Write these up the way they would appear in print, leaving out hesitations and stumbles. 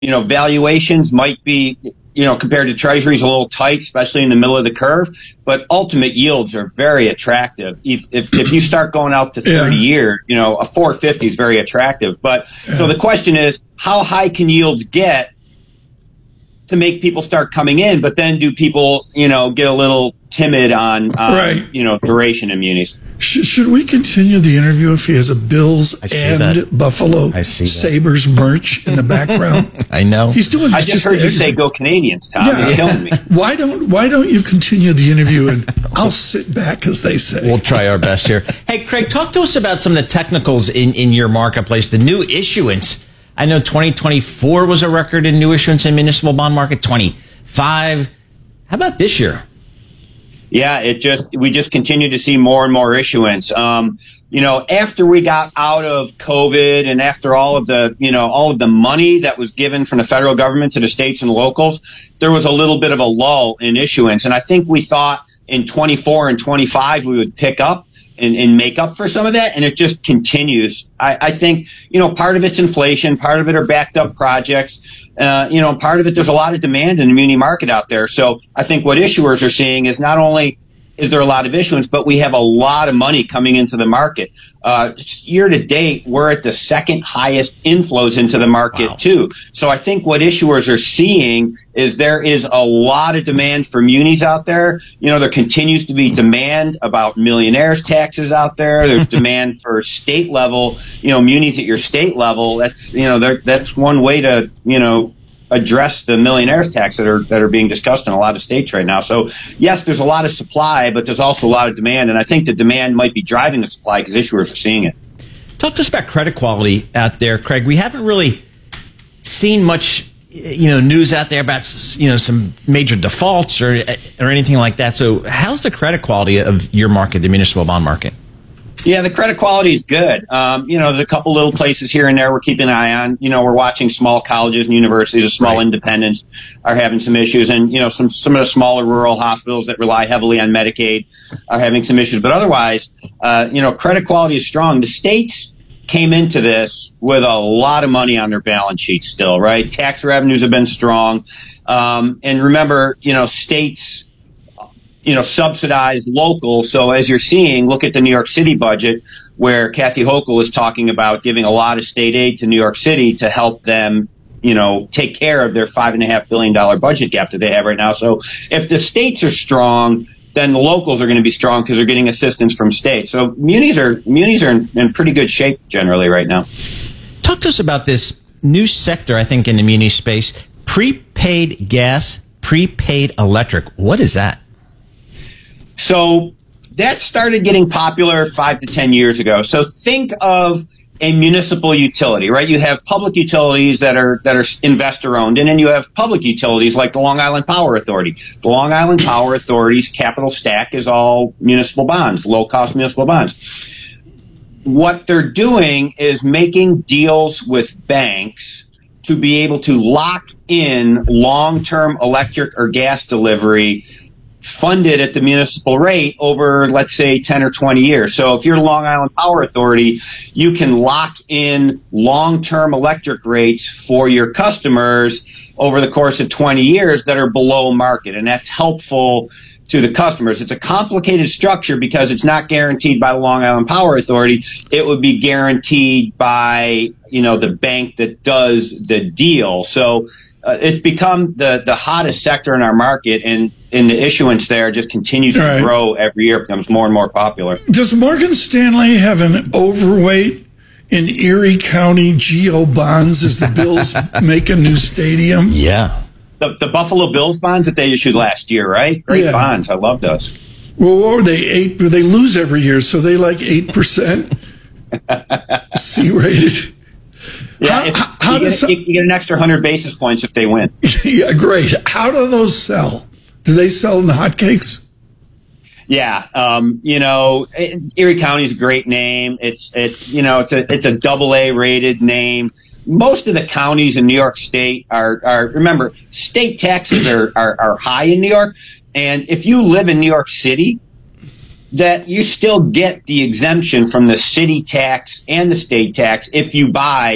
valuations might be, compared to treasuries a little tight, especially in the middle of the curve, but ultimate yields are very attractive. If you start going out to 30 years, a 450 is very attractive. But so the question is, how high can yields get to make people start coming in? But then do people, get a little timid on duration in munis? Should we continue the interview if he has a Bills and Buffalo Sabres merch in the background? I know. He's doing this I just heard you say go Canadians, Tom. Yeah. You're killing me. Why don't you continue the interview and I'll sit back, as they say. We'll try our best here. Hey, Craig, talk to us about some of the technicals in your marketplace, the new issuance. I know 2024 was a record in new issuance in municipal bond market, 25. How about this year? Yeah, we just continue to see more and more issuance. After we got out of COVID and after all of the money that was given from the federal government to the states and locals, there was a little bit of a lull in issuance. And I think we thought in 24 and 25 we would pick up and make up for some of that, and it just continues. I think, part of it's inflation, part of it are backed up projects, part of it, there's a lot of demand in the muni market out there. So I think what issuers are seeing is not only is there a lot of issuance, but we have a lot of money coming into the market. Year to date, we're at the second highest inflows into the market too. So I think what issuers are seeing is there is a lot of demand for munis out there. There continues to be demand about millionaires taxes out there. There's demand for state level, munis at your state level. That's one way to, address the millionaires tax that are being discussed in a lot of states right now. So yes, there's a lot of supply, but there's also a lot of demand, and I think the demand might be driving the supply because issuers are seeing it. Talk to us about credit quality out there, Craig. We haven't really seen much, news out there about, some major defaults or anything like that. So how's the credit quality of your market, the municipal bond market? Yeah, the credit quality is good. There's a couple little places here and there we're keeping an eye on. We're watching small colleges and universities, small independents are having some issues. And, some of the smaller rural hospitals that rely heavily on Medicaid are having some issues. But otherwise, credit quality is strong. The states came into this with a lot of money on their balance sheets still, right? Tax revenues have been strong. And remember, states subsidized local. So as you're seeing, look at the New York City budget where Kathy Hochul is talking about giving a lot of state aid to New York City to help them, take care of their $5.5 billion budget gap that they have right now. So if the states are strong, then the locals are going to be strong because they're getting assistance from states. So munis are in pretty good shape generally right now. Talk to us about this new sector, I think, in the muni space, prepaid gas, prepaid electric. What is that? So that started getting popular 5 to 10 years ago. So think of a municipal utility, right? You have public utilities that are investor owned, and then you have public utilities like the Long Island Power Authority. The Long Island Power Authority's capital stack is all municipal bonds, low cost municipal bonds. What they're doing is making deals with banks to be able to lock in long-term electric or gas delivery funded at the municipal rate over, let's say, 10 or 20 years. So if you're the Long Island Power Authority, you can lock in long-term electric rates for your customers over the course of 20 years that are below market. And that's helpful to the customers. It's a complicated structure because it's not guaranteed by the Long Island Power Authority. It would be guaranteed by, the bank that does the deal. So it's become the hottest sector in our market, and the issuance there just continues to grow every year. It becomes more and more popular. Does Morgan Stanley have an overweight in Erie County GO bonds as the Bills make a new stadium? Yeah. The Buffalo Bills bonds that they issued last year, right? Great bonds. I love those. Well, what were they? They lose every year, so they like 8%. C-rated. Yeah, you get an extra 100 basis points if they win. Yeah, great. How do those sell? Do they sell in the hotcakes? Yeah, Erie County is a great name. It's a AA rated name. Most of the counties in New York State are remember, state taxes are high in New York, and if you live in New York City, that you still get the exemption from the city tax and the state tax if you buy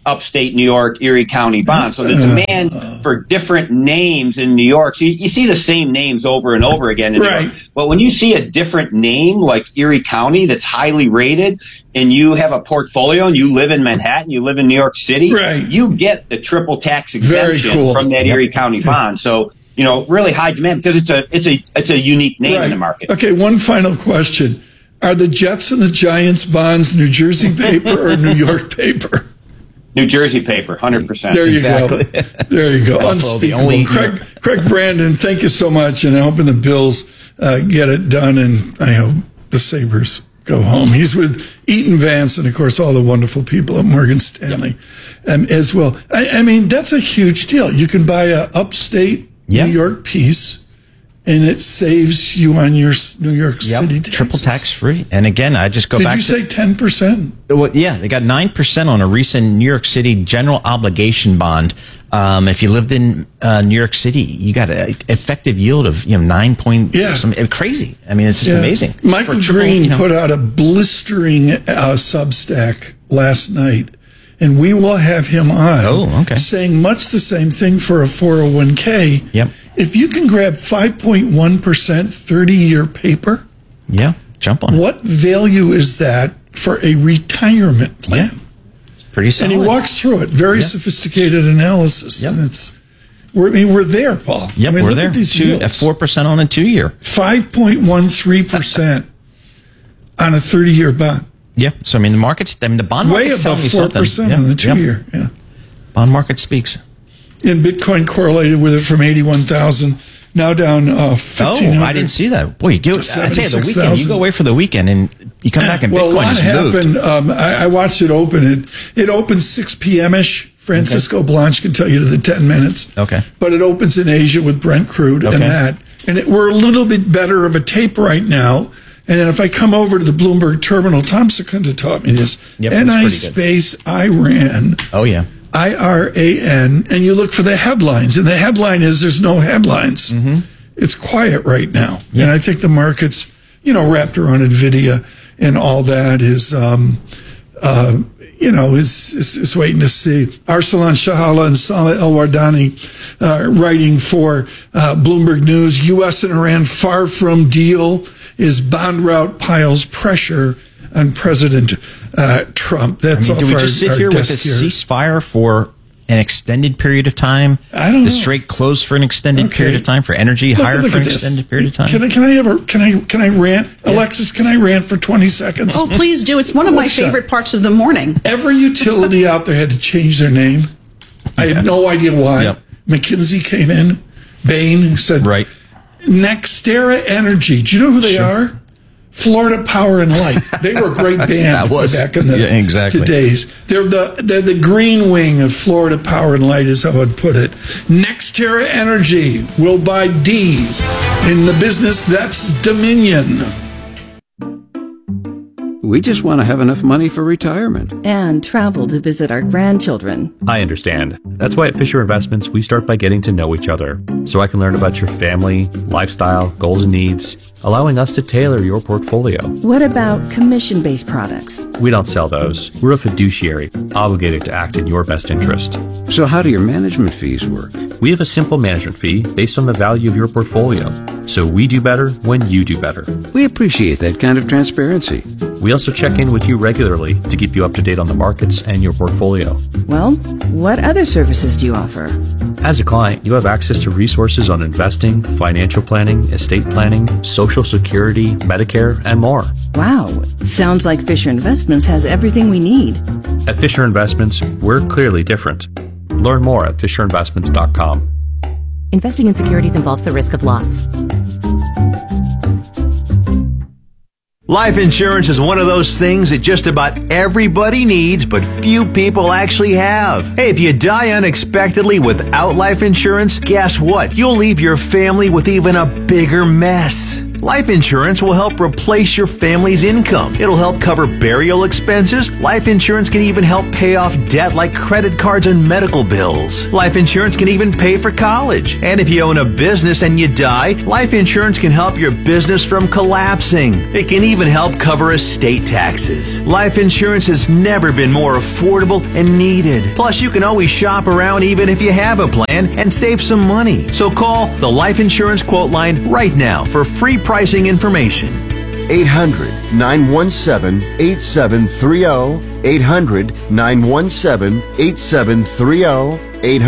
upstate New York, Erie County bonds. So the demand for different names in New York, so you see the same names over and over again in New York. But when you see a different name like Erie County that's highly rated, and you have a portfolio and you live in Manhattan, you live in New York City, you get the triple tax exemption from that Erie County bond. So, really high demand because it's a unique name in the market. Okay, one final question. Are the Jets and the Giants bonds New Jersey paper or New York paper? New Jersey paper, 100%. There you go. There you go. Unspeakable. Craig Brandon, thank you so much, and I'm hoping the Bills get it done, and I hope the Sabres go home. He's with Eaton Vance and, of course, all the wonderful people at Morgan Stanley as well. I mean, that's a huge deal. You can buy a upstate New York piece, and it saves you on your New York City taxes. Triple tax free. And again, I just go back to... Did you say 10%? Well, yeah, they got 9% on a recent New York City general obligation bond. If you lived in New York City, you got an effective yield of 9 point something. Crazy. I mean, it's just amazing. Michael Green put out a blistering Substack last night, and we will have him on saying much the same thing for a 401k. Yep. If you can grab 5.1% 30-year paper, jump on it. What value is that for a retirement plan? Yeah. It's pretty solid. And he walks through it. Very sophisticated analysis. Yep. And we're there, Paul. Yep, we're there. At 4% on a 2-year. 5.13% on a 30-year bond. Yeah. So, the market's, the bond market's way above 4% on the 2-year. Yeah. Bond market speaks. And Bitcoin correlated with it from 81,000, now down 1,500. Oh, I didn't see that. Boy, I tell you, the weekend, you go away for the weekend and you come back and Bitcoin just moved. I watched it open. It opens 6 p.m.-ish. Francisco Blanche can tell you to the 10 minutes. Okay. But it opens in Asia with Brent crude and that. And we're a little bit better of a tape right now. And then if I come over to the Bloomberg terminal, Tom Secunda taught me this. NI space Iran. Oh, yeah. IRAN, and you look for the headlines, and the headline is there's no headlines. It's quiet right now, and I think the market's wrapped around NVIDIA and all that is is waiting to see. Arsalan Shahala and Saleh El-Wardani writing for Bloomberg News. U.S. and Iran far from deal as bond route piles pressure on President Trump. That's all. Do we just sit here with a ceasefire for an extended period of time? I don't know. The Strait closed for an extended period of time, for energy higher for an extended period of time. Can I rant? Yeah. Alexis, can I rant for 20 seconds? Oh, please do. It's one of my favorite parts of the morning. Every utility out there had to change their name. I had no idea why. McKinsey came in. Bain said, NextEra Energy. Do you know who they are? Florida Power and Light. They were a great band back in the days. They're the green wing of Florida Power and Light is how I'd put it. NextEra Energy will buy D in the business that's Dominion. We just want to have enough money for retirement. And travel to visit our grandchildren. I understand. That's why at Fisher Investments, we start by getting to know each other, so I can learn about your family, lifestyle, goals and needs, allowing us to tailor your portfolio. What about commission-based products? We don't sell those. We're a fiduciary, obligated to act in your best interest. So how do your management fees work? We have a simple management fee based on the value of your portfolio. So we do better when you do better. We appreciate that kind of transparency. We also check in with you regularly to keep you up to date on the markets and your portfolio. Well, what other services do you offer? As a client, you have access to resources on investing, financial planning, estate planning, Social Security, Medicare, and more. Wow. Sounds like Fisher Investments has everything we need. At Fisher Investments, we're clearly different. Learn more at FisherInvestments.com. Investing in securities involves the risk of loss. Life insurance is one of those things that just about everybody needs, but few people actually have. Hey, if you die unexpectedly without life insurance, guess what? You'll leave your family with even a bigger mess. Life insurance will help replace your family's income. It'll help cover burial expenses. Life insurance can even help pay off debt like credit cards and medical bills. Life insurance can even pay for college. And if you own a business and you die, life insurance can help your business from collapsing. It can even help cover estate taxes. Life insurance has never been more affordable and needed. Plus, you can always shop around even if you have a plan and save some money. So call the Life Insurance Quote Line right now for free pricing information. 800-917-8730. 800-917-8730.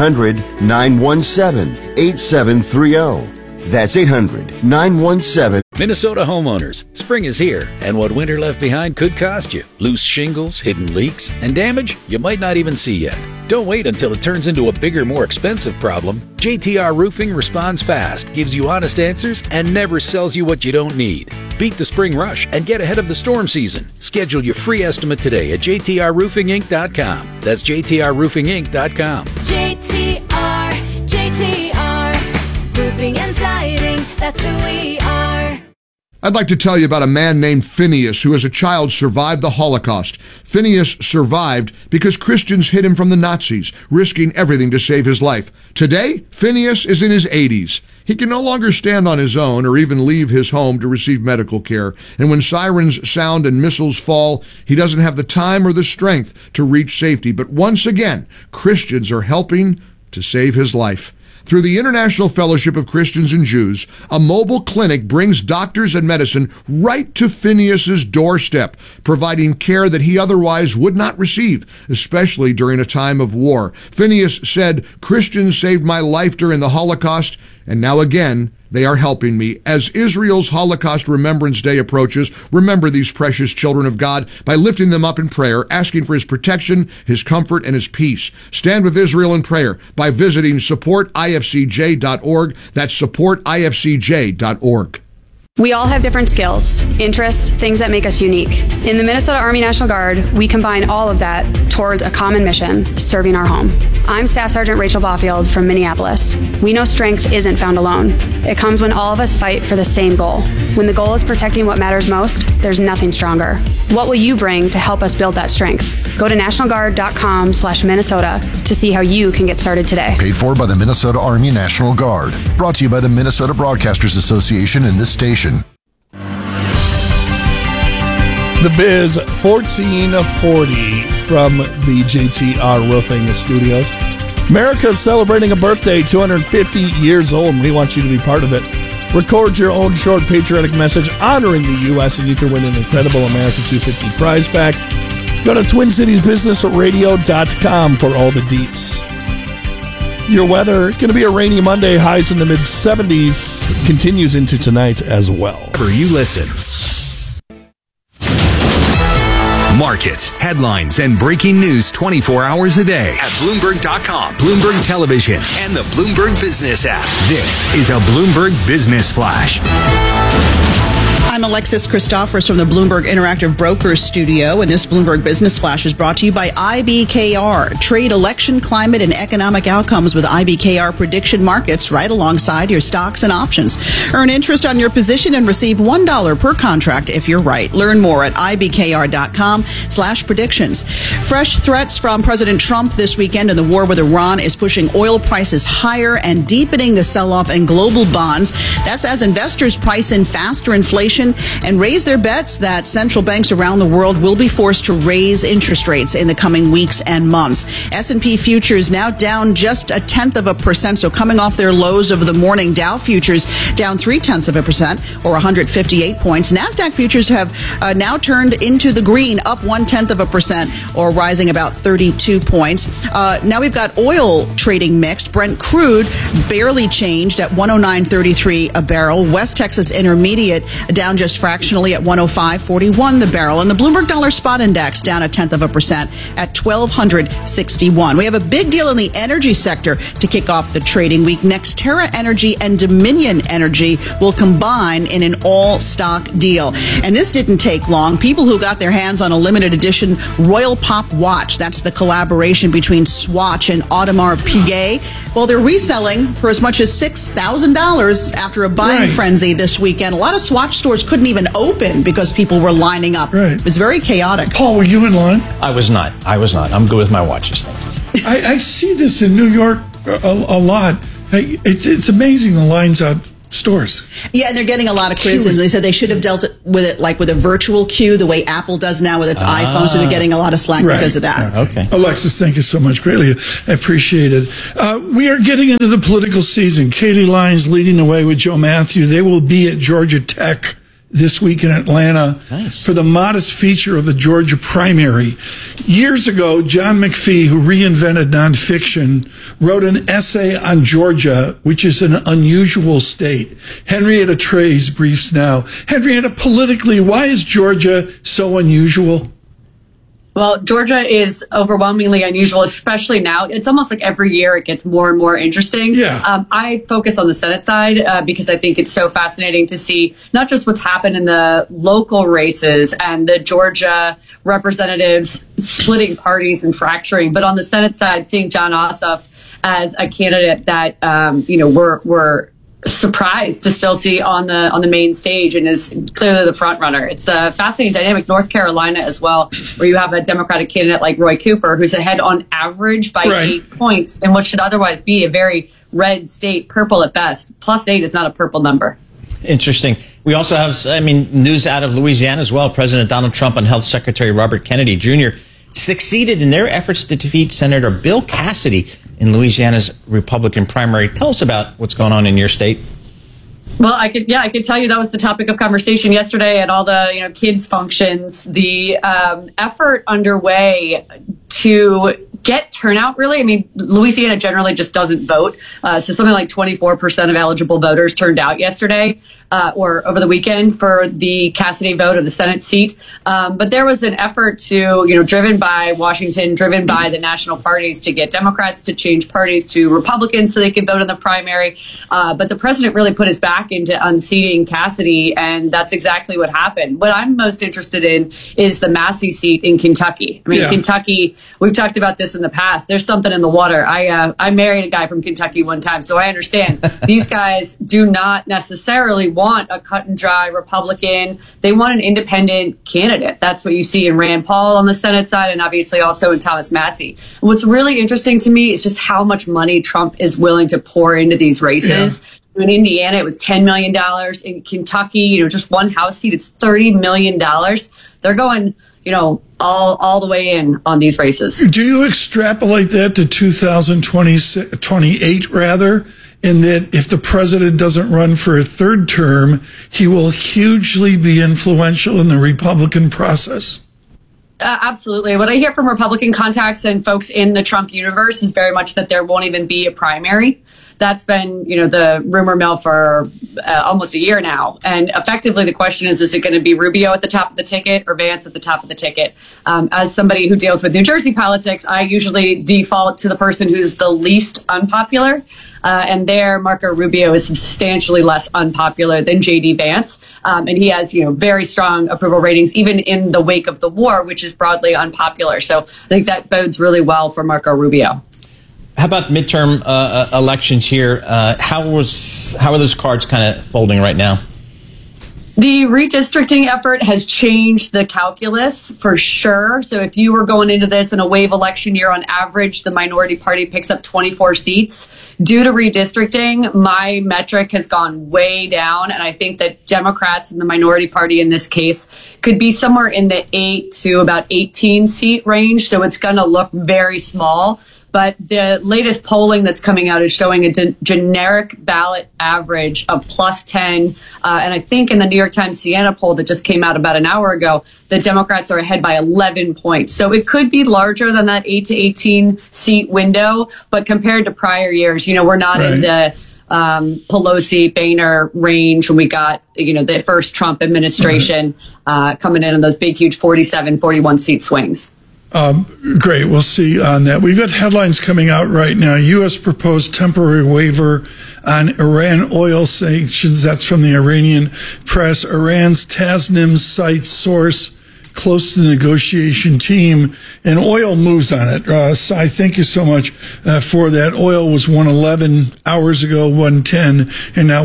800-917-8730. That's 800-917. Minnesota homeowners, spring is here, and what winter left behind could cost you. Loose shingles, hidden leaks, and damage you might not even see yet. Don't wait until it turns into a bigger, more expensive problem. JTR Roofing responds fast, gives you honest answers, and never sells you what you don't need. Beat the spring rush and get ahead of the storm season. Schedule your free estimate today at jtrroofinginc.com. That's jtrroofinginc.com. JTR, Roofing and Siding, that's who we are. I'd like to tell you about a man named Phineas who as a child survived the Holocaust. Phineas survived because Christians hid him from the Nazis, risking everything to save his life. Today, Phineas is in his 80s. He can no longer stand on his own or even leave his home to receive medical care. And when sirens sound and missiles fall, he doesn't have the time or the strength to reach safety. But once again, Christians are helping to save his life. Through the International Fellowship of Christians and Jews, a mobile clinic brings doctors and medicine right to Phineas's doorstep, providing care that he otherwise would not receive, especially during a time of war. Phineas said, "Christians saved my life during the Holocaust, and now again, they are helping me." As Israel's Holocaust Remembrance Day approaches, remember these precious children of God by lifting them up in prayer, asking for his protection, his comfort, and his peace. Stand with Israel in prayer by visiting supportifcj.org. That's supportifcj.org. We all have different skills, interests, things that make us unique. In the Minnesota Army National Guard, we combine all of that towards a common mission, serving our home. I'm Staff Sergeant Rachel Baufield from Minneapolis. We know strength isn't found alone. It comes when all of us fight for the same goal. When the goal is protecting what matters most, there's nothing stronger. What will you bring to help us build that strength? Go to nationalguard.com/Minnesota to see how you can get started today. Paid for by the Minnesota Army National Guard. Brought to you by the Minnesota Broadcasters Association and this station. The Biz 1440 from the JTR Roofing Studios. America is celebrating a birthday, 250 years old, and we want you to be part of it. Record your own short patriotic message honoring the U.S., and you can win an incredible America 250 prize pack. Go to TwinCitiesBusinessRadio.com for all the deets. Your weather, going to be a rainy Monday, highs in the mid-70s, continues into tonight as well. Wherever you listen. Markets, headlines, and breaking news 24 hours a day at Bloomberg.com, Bloomberg Television, and the Bloomberg Business app. This is a Bloomberg Business Flash. I'm Alexis Christophorus from the Bloomberg Interactive Brokers Studio, and this Bloomberg Business Flash is brought to you by IBKR. Trade election, climate, and economic outcomes with IBKR prediction markets right alongside your stocks and options. Earn interest on your position and receive $1 per contract if you're right. Learn more at IBKR.com/predictions. Fresh threats from President Trump this weekend, and the war with Iran is pushing oil prices higher and deepening the sell-off in global bonds. That's as investors price in faster inflation and raise their bets that central banks around the world will be forced to raise interest rates in the coming weeks and months. S&P futures now down just 0.1%, so coming off their lows of the morning. Dow futures down 0.3%, or 158 points. NASDAQ futures have now turned into the green, up 0.1%, or rising about 32 points. Now we've got oil trading mixed. Brent crude barely changed at $109.33 a barrel. West Texas Intermediate down just fractionally at 105.41 the barrel. And the Bloomberg Dollar Spot Index down 0.1% at 1,261. We have a big deal in the energy sector to kick off the trading week. NextEra Energy and Dominion Energy will combine in an all-stock deal. And this didn't take long. People who got their hands on a limited edition Royal Pop watch, that's the collaboration between Swatch and Audemars Piguet, well, they're reselling for as much as $6,000 after a buying frenzy this weekend. A lot of Swatch stores couldn't even open because people were lining up. It was very chaotic. Paul, were you in line? I was not. I'm good with my watches. Thank you. I see this in New York a lot. It's amazing, the lines out stores. Yeah, and they're getting a lot of criticism. They said they should have dealt with it like with a virtual queue, the way Apple does now with its iPhone. So they're getting a lot of slack because of that. Okay. Alexis, thank you so much. Greatly appreciated. We are getting into the political season. Katie Lyons leading the way with Joe Matthew. They will be at Georgia Tech this week in Atlanta for the modest feature of the Georgia primary. Years ago, John McPhee, who reinvented nonfiction, wrote an essay on Georgia, which is an unusual state. Henrietta Trey's briefs now. Henrietta, politically, why is Georgia so unusual? Well, Georgia is overwhelmingly unusual, especially now. It's almost like every year it gets more and more interesting. Yeah. I focus on the Senate side because I think it's so fascinating to see not just what's happened in the local races and the Georgia representatives splitting parties and fracturing, but on the Senate side, seeing Jon Ossoff as a candidate that, we're surprised to still see on the main stage and is clearly the front runner. It's a fascinating dynamic. North Carolina as well, where you have a Democratic candidate like Roy Cooper, who's ahead on average by 8 points in what should otherwise be a very red state, purple at best. +8 is not a purple number. Interesting. We also have, news out of Louisiana as well. President Donald Trump and Health Secretary Robert Kennedy Jr. succeeded in their efforts to defeat Senator Bill Cassidy in Louisiana's Republican primary. Tell us about what's going on in your state. Well, I could tell you that was the topic of conversation yesterday at all the kids functions. The effort underway to get turnout, really. I mean, Louisiana generally just doesn't vote. So something like 24% of eligible voters turned out yesterday or over the weekend for the Cassidy vote of the Senate seat. But there was an effort to, driven by Washington, driven by the national parties to get Democrats to change parties to Republicans so they could vote in the primary. But the president really put his back into unseating Cassidy, and that's exactly what happened. What I'm most interested in is the Massey seat in Kentucky. I mean, Kentucky, we've talked about this in the past. There's something in the water. I married a guy from Kentucky one time, so I understand. These guys do not necessarily want a cut and dry Republican. They want an independent candidate. That's what you see in Rand Paul on the Senate side, and obviously also in Thomas Massey. And what's really interesting to me is just how much money Trump is willing to pour into these races. Yeah. In Indiana, it was $10 million. In Kentucky, just one House seat, it's $30 million. They're going, all the way in on these races. Do you extrapolate that to 2028 rather? In that if the president doesn't run for a third term, he will hugely be influential in the Republican process? Absolutely. What I hear from Republican contacts and folks in the Trump universe is very much that there won't even be a primary. That's been, the rumor mill for almost a year now. And effectively, the question is it going to be Rubio at the top of the ticket or Vance at the top of the ticket? As somebody who deals with New Jersey politics, I usually default to the person who's the least unpopular. And there, Marco Rubio is substantially less unpopular than J.D. Vance. And he has, very strong approval ratings, even in the wake of the war, which is broadly unpopular. So I think that bodes really well for Marco Rubio. How about midterm elections here? How are those cards kind of folding right now? The redistricting effort has changed the calculus for sure. So if you were going into this in a wave election year, on average, the minority party picks up 24 seats. Due to redistricting, my metric has gone way down. And I think that Democrats and the minority party in this case could be somewhere in the 8 to about 18 seat range. So it's going to look very small. But the latest polling that's coming out is showing a generic ballot average of +10. And I think in the New York Times Siena poll that just came out about an hour ago, the Democrats are ahead by 11 points. So it could be larger than that 8 to 18 seat window. But compared to prior years, we're not in the Pelosi, Boehner range when we got, the first Trump administration coming in on those big, huge 47, 41 seat swings. Great. We'll see on that. We've got headlines coming out right now. U.S. proposed temporary waiver on Iran oil sanctions. That's from the Iranian press. Iran's Tasnim site source close to the negotiation team, and oil moves on it. Cy, thank you so much for that. Oil was 111 hours ago, 110, and now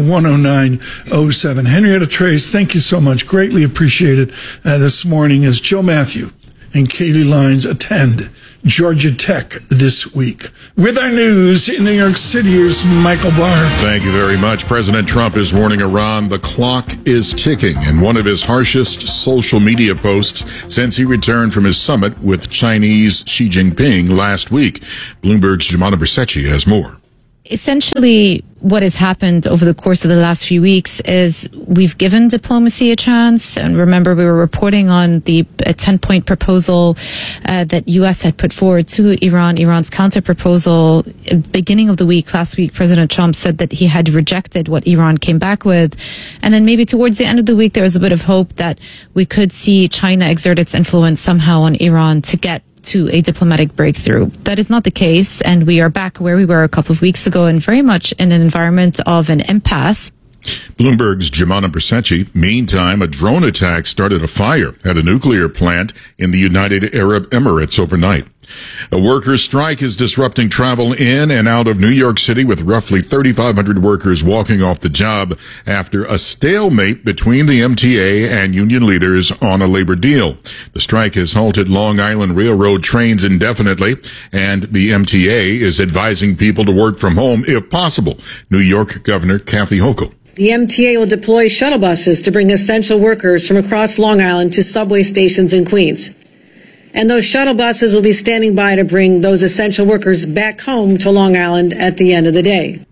109.07. Henrietta Trace, thank you so much. Greatly appreciated this morning as Joe Matthew and Katie Lines attend Georgia Tech this week. With our news in New York City, here's Michael Barr. Thank you very much. President Trump is warning Iran the clock is ticking in one of his harshest social media posts since he returned from his summit with Chinese Xi Jinping last week. Bloomberg's Jumana Bersecci has more. Essentially, what has happened over the course of the last few weeks is we've given diplomacy a chance. And remember, we were reporting on the 10-point proposal that U.S. had put forward to Iran, Iran's counter-proposal. Beginning of the week, last week, President Trump said that he had rejected what Iran came back with. And then maybe towards the end of the week, there was a bit of hope that we could see China exert its influence somehow on Iran to get to a diplomatic breakthrough. That is not the case, and we are back where we were a couple of weeks ago and very much in an environment of an impasse. Bloomberg's Jumana Bersecci. Meantime, a drone attack started a fire at a nuclear plant in the United Arab Emirates overnight. A workers' strike is disrupting travel in and out of New York City, with roughly 3,500 workers walking off the job after a stalemate between the MTA and union leaders on a labor deal. The strike has halted Long Island Railroad trains indefinitely, and the MTA is advising people to work from home if possible. New York Governor Kathy Hochul. The MTA will deploy shuttle buses to bring essential workers from across Long Island to subway stations in Queens. And those shuttle buses will be standing by to bring those essential workers back home to Long Island at the end of the day.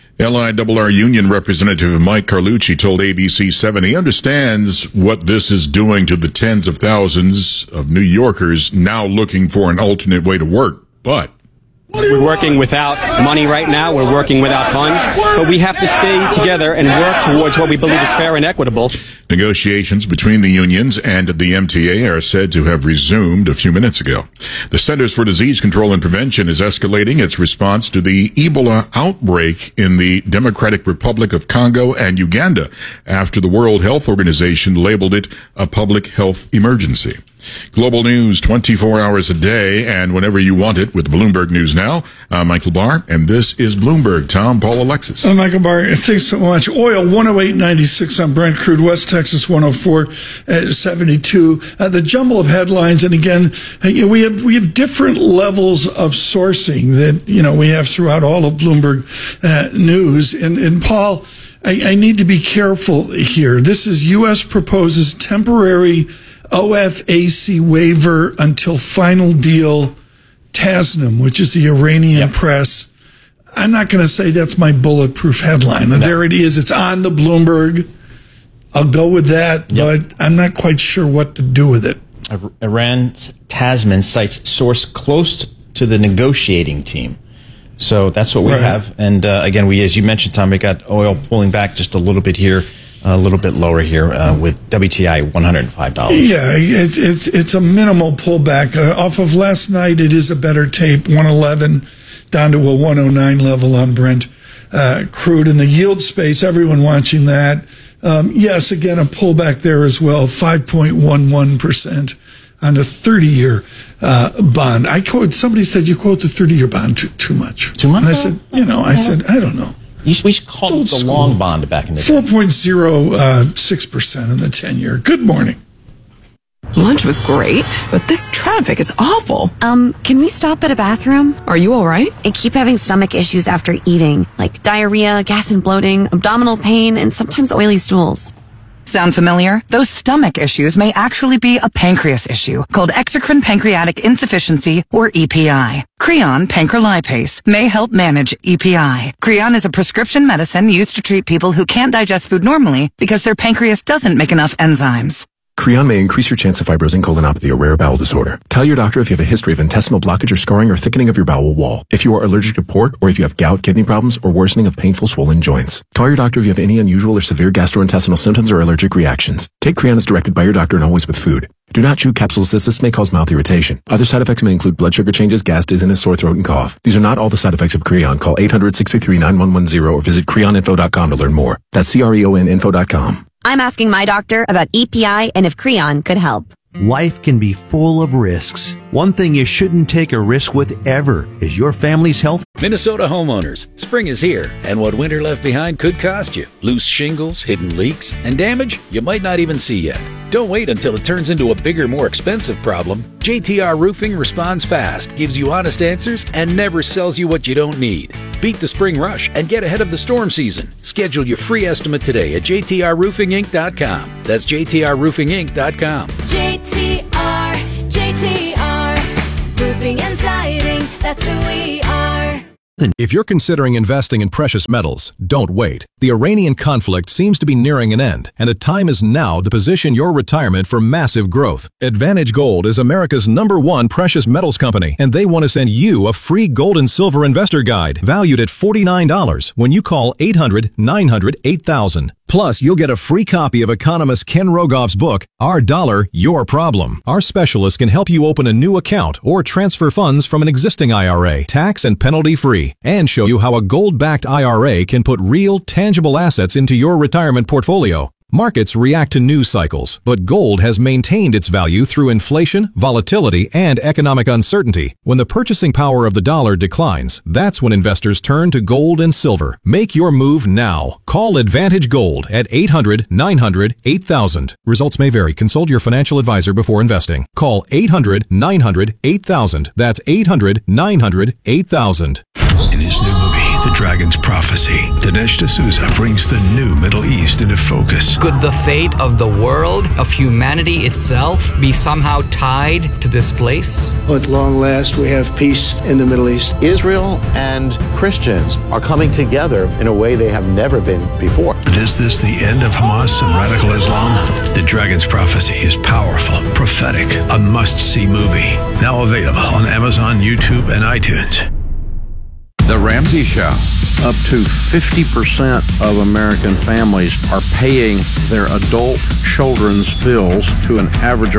LIRR Union Representative Mike Carlucci told ABC7 he understands what this is doing to the tens of thousands of New Yorkers now looking for an alternate way to work. But we're working without money right now. We're working without funds. But we have to stay together and work towards what we believe is fair and equitable. Negotiations between the unions and the MTA are said to have resumed a few minutes ago. The Centers for Disease Control and Prevention is escalating its response to the Ebola outbreak in the Democratic Republic of Congo and Uganda after the World Health Organization labeled it a public health emergency. Global news 24 hours a day and whenever you want it with Bloomberg News Now. I'm Michael Barr, and this is Bloomberg. Tom, Paul, Alexis. I'm Michael Barr. Thanks so much. Oil 108.96 on Brent crude. West Texas 104.72. The jumble of headlines, and again, we have different levels of sourcing that we have throughout all of Bloomberg News. And Paul, I need to be careful here. This is U.S. proposes temporary OFAC waiver until final deal. Tasnim, which is the Iranian press. I'm not going to say that's my bulletproof headline. No. There it is. It's on the Bloomberg. I'll go with that, but I'm not quite sure what to do with it. Iran's Tasnim cites source close to the negotiating team. So that's what we have. And again, as you mentioned, Tom, we got oil pulling back just a little bit here. A little bit lower here with WTI $105. Yeah, it's a minimal pullback. Off of last night, it is a better tape, 111 down to a 109 level on Brent crude. In the yield space, everyone watching that. Yes, again, a pullback there as well, 5.11% on a 30-year bond. Somebody said you quote the 30-year bond too much. Too much? And I said, I don't know. We should call it the long bond back in the day. 4.06% in the 10-year. Good morning. Lunch was great, but this traffic is awful. Can we stop at a bathroom? Are you all right? I keep having stomach issues after eating, like diarrhea, gas and bloating, abdominal pain, and sometimes oily stools. Sound familiar? Those stomach issues may actually be a pancreas issue called exocrine pancreatic insufficiency, or EPI. Creon pancrelipase may help manage EPI. Creon is a prescription medicine used to treat people who can't digest food normally because their pancreas doesn't make enough enzymes. Creon may increase your chance of fibrosing colonopathy, a rare bowel disorder. Tell your doctor if you have a history of intestinal blockage or scarring or thickening of your bowel wall, if you are allergic to pork, or if you have gout, kidney problems, or worsening of painful swollen joints. Call your doctor if you have any unusual or severe gastrointestinal symptoms or allergic reactions. Take Creon as directed by your doctor and always with food. Do not chew capsules as this may cause mouth irritation. Other side effects may include blood sugar changes, gas, dizziness, sore throat, and cough. These are not all the side effects of Creon. Call 800-633-9110 or visit creoninfo.com to learn more. That's CREONinfo.com. I'm asking my doctor about EPI and if Creon could help. Life can be full of risks. One thing you shouldn't take a risk with ever is your family's health. Minnesota homeowners, spring is here, and what winter left behind could cost you. Loose shingles, hidden leaks, and damage you might not even see yet. Don't wait until it turns into a bigger, more expensive problem. JTR Roofing responds fast, gives you honest answers, and never sells you what you don't need. Beat the spring rush and get ahead of the storm season. Schedule your free estimate today at jtrroofinginc.com. That's jtrroofinginc.com. JTR, roofing and siding, that's who we are. If you're considering investing in precious metals, don't wait. The Iranian conflict seems to be nearing an end, and the time is now to position your retirement for massive growth. Advantage Gold is America's #1 precious metals company, and they want to send you a free gold and silver investor guide valued at $49 when you call 800-900-8000. Plus, you'll get a free copy of economist Ken Rogoff's book, Our Dollar, Your Problem. Our specialists can help you open a new account or transfer funds from an existing IRA, tax and penalty-free, and show you how a gold-backed IRA can put real, tangible assets into your retirement portfolio. Markets react to news cycles, but gold has maintained its value through inflation, volatility, and economic uncertainty. When the purchasing power of the dollar declines, that's when investors turn to gold and silver. Make your move now. Call Advantage Gold at 800-900-8000. Results may vary. Consult your financial advisor before investing. Call 800-900-8000. That's 800-900-8000. In his new movie, The Dragon's Prophecy, Dinesh D'Souza brings the new Middle East into focus. Could the fate of the world, of humanity itself, be somehow tied to this place? At long last, we have peace in the Middle East. Israel and Christians are coming together in a way they have never been before. But is this the end of Hamas and radical Islam? The Dragon's Prophecy is powerful, prophetic, a must-see movie. Now available on Amazon, YouTube, and iTunes. The Ramsey Show. Up to 50% of American families are paying their adult children's bills to an average of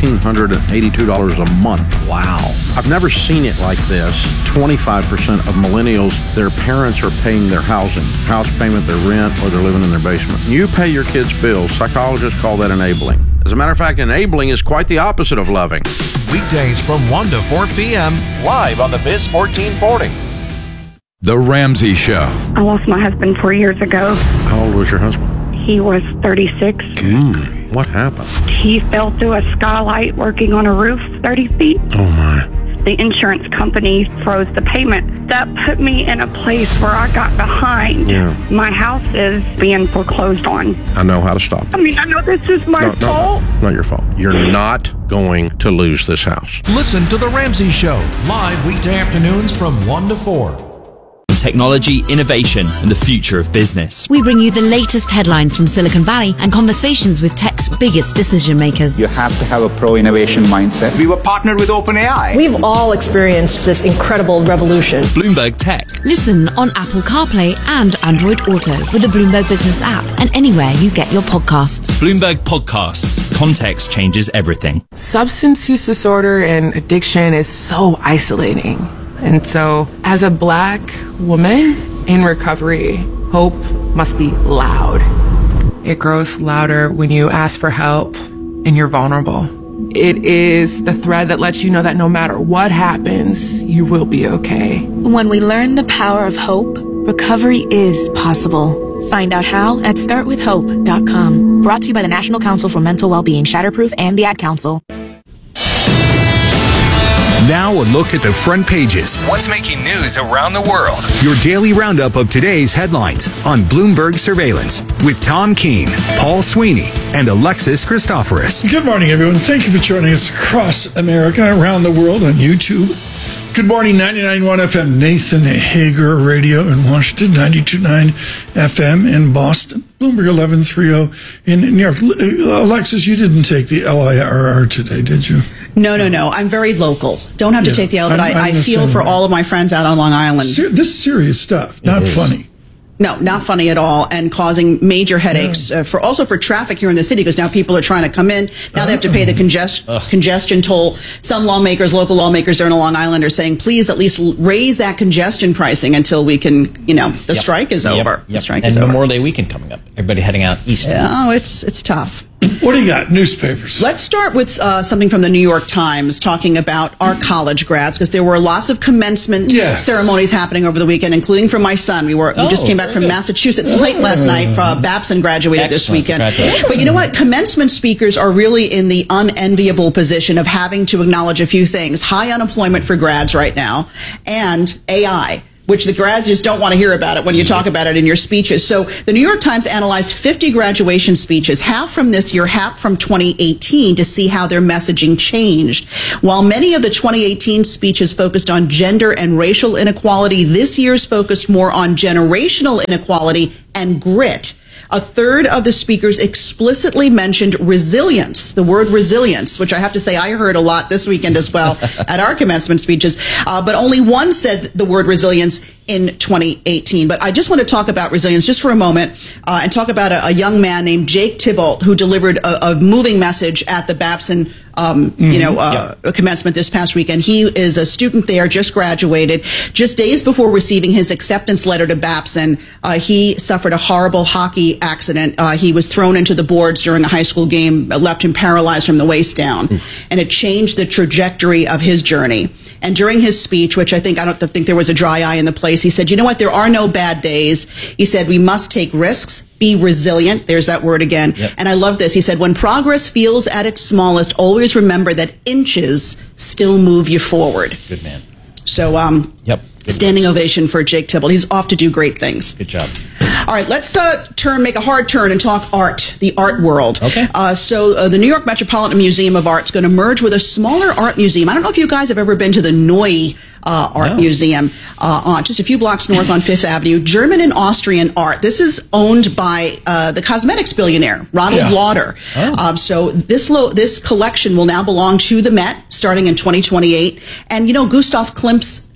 $1,482 a month. Wow. I've never seen it like this. 25% of millennials, their parents are paying their housing, house payment, their rent, or they're living in their basement. You pay your kids' bills. Psychologists call that enabling. As a matter of fact, enabling is quite the opposite of loving. Weekdays from 1 to 4 p.m. live on the Biz 1440. The Ramsey Show. I lost my husband 4 years ago. How old was your husband? He was 36. What happened? He fell through a skylight working on a roof 30 feet. Oh, my. The insurance company froze the payment. That put me in a place where I got behind. Yeah. My house is being foreclosed on. I know how to stop I mean, I know this is my fault. Not your fault. You're not going to lose this house. Listen to The Ramsey Show, live weekday afternoons from 1 to 4. Technology, innovation, and the future of business. We bring you the latest headlines from Silicon Valley and conversations with tech's biggest decision makers. You have to have a pro-innovation mindset. We were partnered with OpenAI. We've all experienced this incredible revolution. Bloomberg Tech. Listen on Apple CarPlay and Android Auto with the Bloomberg Business app and anywhere you get your podcasts. Bloomberg Podcasts. Context changes everything. Substance use disorder and addiction is so isolating. And so, as a Black woman in recovery, hope must be loud. It grows louder when you ask for help and you're vulnerable. It is the thread that lets you know that no matter what happens, you will be okay. When we learn the power of hope, recovery is possible. Find out how at startwithhope.com. Brought to you by the National Council for Mental Wellbeing, Shatterproof, and the Ad Council. Now a look at the front pages. What's making news around the world? Your daily roundup of today's headlines on Bloomberg Surveillance with Tom Keene, Paul Sweeney, and Alexis Christoforous. Good morning, everyone. Thank you for joining us across America, around the world on YouTube, Good morning, 99.1 FM, Nathan Hager Radio in Washington, 92.9 FM in Boston, Bloomberg 1130 in New York. Alexis, you didn't take the LIRR today, did you? No. I'm very local. Don't have to take the L, but I feel for all of my friends out on Long Island. This is serious stuff, not funny. No, not funny at all, and causing major headaches for traffic here in the city, because now people are trying to come in. Now they have to pay the congestion toll. Some local lawmakers there in Long Island are saying, please at least raise that congestion pricing until we can, the strike is over. The strike is over. And Memorial Day weekend coming up. Everybody heading out east. Oh, it's tough. What do you got? Newspapers. Let's start with something from the New York Times talking about our college grads, because there were lots of commencement ceremonies happening over the weekend, including for my son. We just came back from Massachusetts late last night. Babson graduated this weekend. But you know what? Commencement speakers are really in the unenviable position of having to acknowledge a few things. High unemployment for grads right now, and AI, which the grads just don't want to hear about it when you talk about it in your speeches. So the New York Times analyzed 50 graduation speeches, half from this year, half from 2018, to see how their messaging changed. While many of the 2018 speeches focused on gender and racial inequality, this year's focused more on generational inequality and grit. A third of the speakers explicitly mentioned resilience, the word resilience, which I have to say I heard a lot this weekend as well at our commencement speeches. But only one said the word resilience in 2018. But I just want to talk about resilience just for a moment and talk about a young man named Jake Tybalt, who delivered a moving message at the Babson commencement this past weekend. He is a student there, just graduated. Just days before receiving his acceptance letter to Babson, he suffered a horrible hockey accident. He was thrown into the boards during a high school game, left him paralyzed from the waist down. And it changed the trajectory of his journey. And during his speech, which I don't think there was a dry eye in the place, he said, you know what, there are no bad days. He said, we must take risks, be resilient. There's that word again. Yep. And I love this. He said, when progress feels at its smallest, always remember that inches still move you forward. Good man. So, standing ovation for Jake Tybalt. He's off to do great things. Good job. All right, let's make a hard turn and talk art, the art world. Okay. So the New York Metropolitan Museum of Art is going to merge with a smaller art museum. I don't know if you guys have ever been to the Neue Art Museum, just a few blocks north on Fifth Avenue. German and Austrian art. This is owned by the cosmetics billionaire Ronald Lauder. So this collection will now belong to the Met starting in 2028. And Gustav Klimt's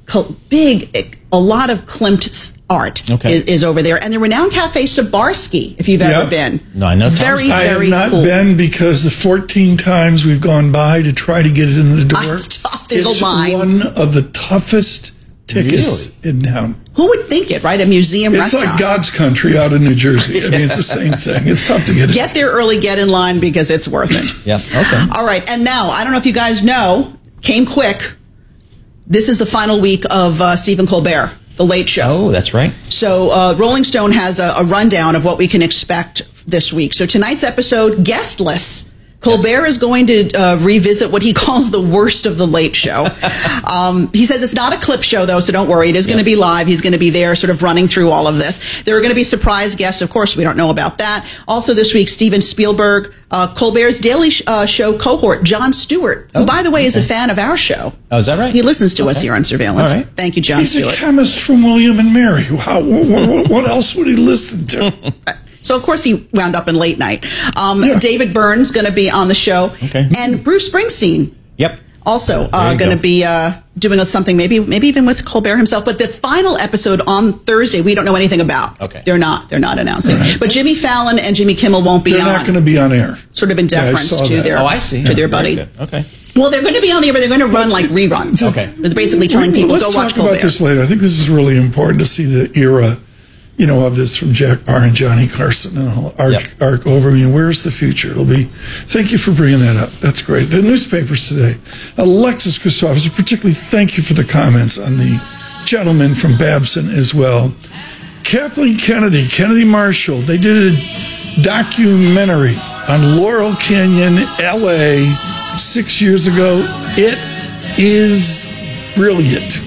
a lot of Klimt's art is over there, and the renowned Cafe Sabarsky, if you've ever been. No, I know. I have not been, because the 14 times we've gone by to try to get it in the door, there's a line. One of the toughest tickets in town. Who would think it, right? A museum restaurant. It's like God's country out of New Jersey. I mean, it's the same thing. It's tough to get in. Get there early, get in line, because it's worth it. All right, and now, I don't know if you guys know, came quick. This is the final week of Stephen Colbert, The Late Show. Oh, that's right. So Rolling Stone has a rundown of what we can expect this week. So tonight's episode, guestless. Colbert is going to revisit what he calls the worst of The Late Show. He says it's not a clip show, though, so don't worry. It is going to be live. He's going to be there sort of running through all of this. There are going to be surprise guests. Of course, we don't know about that. Also this week, Steven Spielberg, Colbert's Daily Show cohort, Jon Stewart, who, by the way, is a fan of our show. Oh, is that right? He listens to us here on Surveillance. All right. Thank you, Jon Stewart. He's a chemist from William and Mary. What else would he listen to? So, of course, he wound up in late night. David Byrne's going to be on the show. And Bruce Springsteen. Also going to be doing something, maybe even with Colbert himself. But the final episode on Thursday, we don't know anything about. They're not announcing. Right. But Jimmy Fallon and Jimmy Kimmel won't be on. They're not going to be on air. Sort of in deference to their to their buddy. Okay. Well, they're going to be on the air, but they're going to run like reruns. They're basically telling people, go watch Colbert. Let's talk about this later. I think this is really important to see the era, of this from Jack Barr and Johnny Carson and the whole arc over me. And where's the future? Thank you for bringing that up. That's great. The newspapers today, Alexis Christopherson, particularly thank you for the comments on the gentleman from Babson as well. Kathleen Kennedy Marshall, they did a documentary on Laurel Canyon, LA 6 years ago. It is brilliant.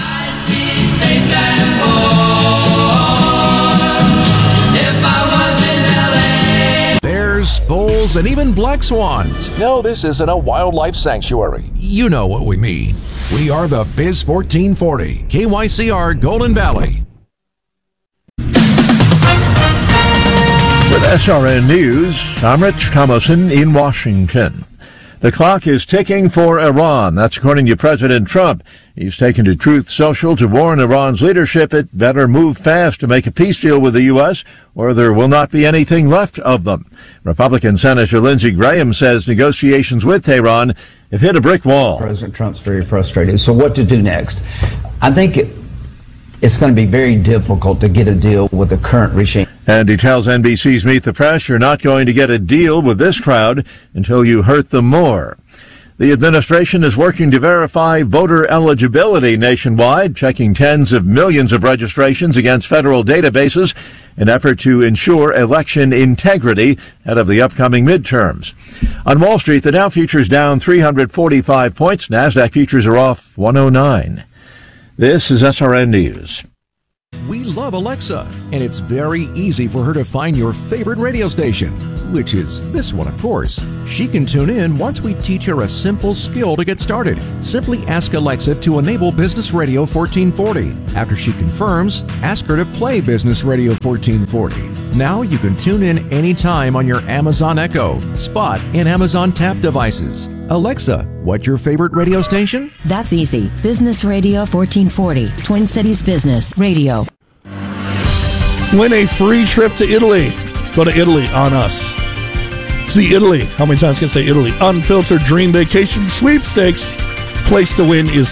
Bears, bulls, and even black swans. No, this isn't a wildlife sanctuary. You know what we mean. We are the Biz 1440, KYCR Golden Valley. With SRN News, I'm Rich Thomason in Washington. The clock is ticking for Iran. That's according to President Trump. He's taken to Truth Social to warn Iran's leadership it better move fast to make a peace deal with the U.S., or there will not be anything left of them. Republican Senator Lindsey Graham says negotiations with Tehran have hit a brick wall. President Trump's very frustrated. So what to do next? I think it's going to be very difficult to get a deal with the current regime. And he tells NBC's Meet the Press, you're not going to get a deal with this crowd until you hurt them more. The administration is working to verify voter eligibility nationwide, checking tens of millions of registrations against federal databases in effort to ensure election integrity ahead of the upcoming midterms. On Wall Street, the Dow futures down 345 points. NASDAQ futures are off 109. This is SRN News. We love Alexa, and it's very easy for her to find your favorite radio station, which is this one, of course. She can tune in once we teach her a simple skill to get started. Simply ask Alexa to enable Business Radio 1440. After she confirms, ask her to play Business Radio 1440. Now you can tune in anytime on your Amazon Echo, Spot, and Amazon Tap devices. Alexa, what's your favorite radio station? That's easy. Business Radio 1440, Twin Cities Business Radio. Win a free trip to Italy. Go to Italy on us. See Italy. How many times can I say Italy? Unfiltered Dream Vacation Sweepstakes. Place to win is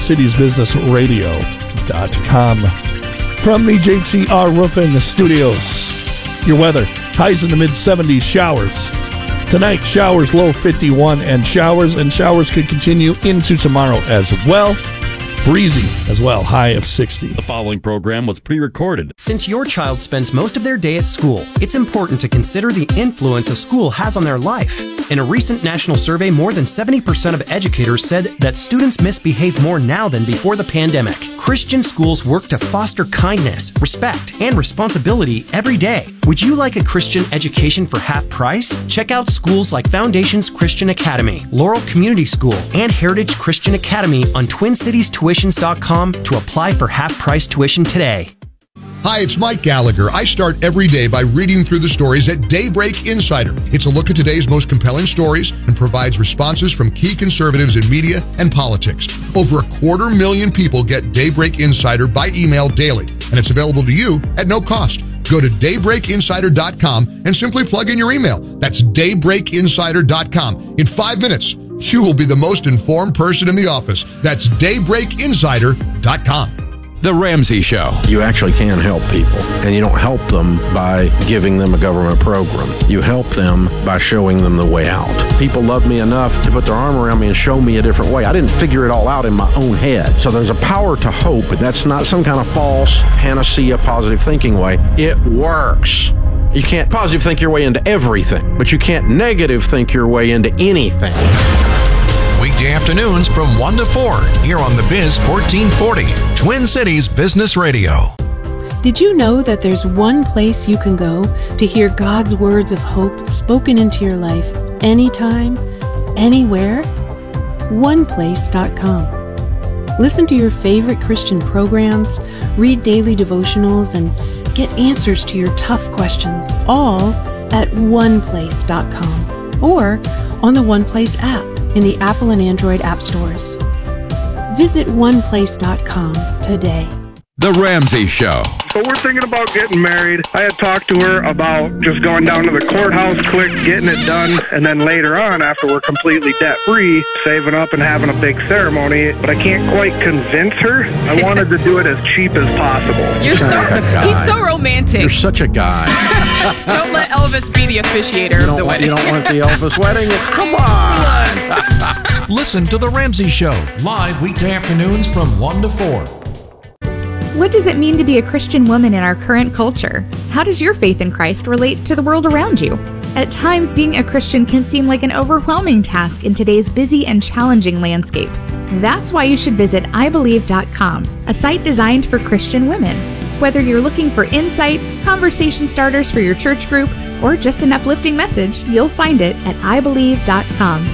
TwinCitiesBusinessRadio.com. From the JTR Roofing Studios. Your weather. Highs in the mid-70s. Showers. Tonight, showers low 51 and showers could continue into tomorrow as well. Breezy as well, high of 60. The following program was pre-recorded. Since your child spends most of their day at school, it's important to consider the influence a school has on their life. In a recent national survey, more than 70% of educators said that students misbehave more now than before the pandemic. Christian schools work to foster kindness, respect, and responsibility every day. Would you like a Christian education for half price? Check out schools like Foundations Christian Academy, Laurel Community School, and Heritage Christian Academy on TwinCitiesTuitions.com to apply for half-price tuition today. Hi, it's Mike Gallagher. I start every day by reading through the stories at Daybreak Insider. It's a look at today's most compelling stories and provides responses from key conservatives in media and politics. Over 250,000 people get Daybreak Insider by email daily, and it's available to you at no cost. Go to daybreakinsider.com and simply plug in your email. That's daybreakinsider.com. In 5 minutes, you will be the most informed person in the office. That's daybreakinsider.com. The Ramsey Show. You actually can help people, and you don't help them by giving them a government program. You help them by showing them the way out. People love me enough to put their arm around me and show me a different way. I didn't figure it all out in my own head. So there's a power to hope, but that's not some kind of false panacea positive thinking way. It works. You can't positive think your way into everything, but you can't negative think your way into anything. Weekday afternoons from 1 to 4 here on the Biz 1440, Twin Cities Business Radio. Did you know that there's one place you can go to hear God's words of hope spoken into your life anytime, anywhere? OnePlace.com. Listen to your favorite Christian programs, read daily devotionals, and get answers to your tough questions, all at OnePlace.com or on the OnePlace app in the Apple and Android app stores. Visit OnePlace.com today. The Ramsey Show. So we're thinking about getting married. I had talked to her about just going down to the courthouse quick, getting it done, and then later on, after we're completely debt-free, saving up and having a big ceremony. But I can't quite convince her. I wanted to do it as cheap as possible. He's so romantic. You're such a guy. Don't let Elvis be the officiator of the wedding. You don't want the Elvis wedding? Come on. Listen to The Ramsey Show, live weekday afternoons from 1 to 4. What does it mean to be a Christian woman in our current culture? How does your faith in Christ relate to the world around you? At times, being a Christian can seem like an overwhelming task in today's busy and challenging landscape. That's why you should visit ibelieve.com, a site designed for Christian women. Whether you're looking for insight, conversation starters for your church group, or just an uplifting message, you'll find it at ibelieve.com.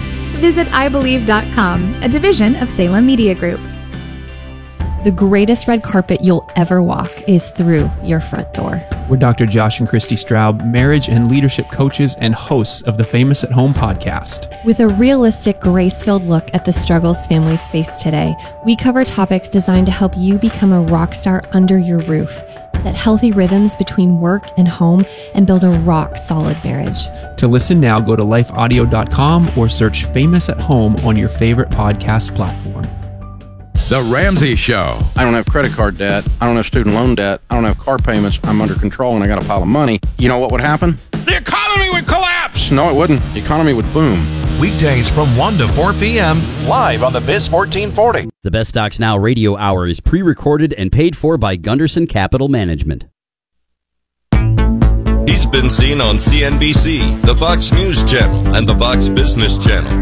visit ibelieve.com, a division of Salem Media Group. The greatest red carpet you'll ever walk is through your front door. We're Dr. Josh and Christy Straub, marriage and leadership coaches and hosts of the Famous at Home podcast. With a realistic, grace-filled look at the struggles families face today, we cover topics designed to help you become a rock star under your roof, set healthy rhythms between work and home, and build a rock-solid marriage. To listen now, go to lifeaudio.com or search Famous at Home on your favorite podcast platform. The Ramsey Show. I don't have credit card debt. I don't have student loan debt. I don't have car payments. I'm under control and I got a pile of money. You know what would happen? The economy would collapse. No, it wouldn't. The economy would boom. Weekdays from 1 to 4 p.m. live on the Biz 1440. The Best Stocks Now radio hour is pre-recorded and paid for by Gunderson Capital Management. He's been seen on CNBC, the Fox News Channel, and the Fox Business Channel.